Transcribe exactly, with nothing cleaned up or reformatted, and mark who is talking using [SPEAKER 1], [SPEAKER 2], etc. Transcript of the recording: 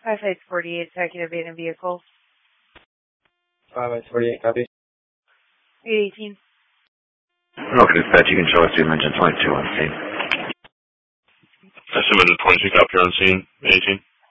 [SPEAKER 1] five eight forty-eight, tracking abandoned vehicle.
[SPEAKER 2] five eight forty-eight, copy.
[SPEAKER 1] eight eighteen.
[SPEAKER 3] Okay, dispatch, you can show us the dimension twenty-two on scene.
[SPEAKER 4] I submitted twenty-two, copy on scene, eighteen.